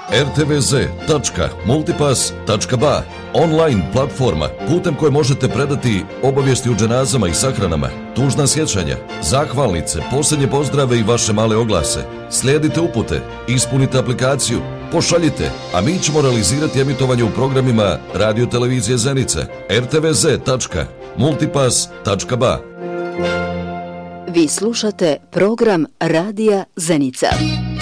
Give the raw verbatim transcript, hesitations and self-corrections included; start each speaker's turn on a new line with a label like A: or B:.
A: er te ve ze tačka multipass tačka ba, online platforma putem koje možete predati obavijesti o dženazama i sahranama, tužna sjećanja, zahvalnice, posljednje pozdrave i vaše male oglase. Slijedite upute, ispunite aplikaciju, pošaljite, a mi ćemo realizirati emitovanje u programima Radio Televizije Zenica. er te ve ze tačka multipass tačka ba.
B: Vi slušate program Radija Zenica.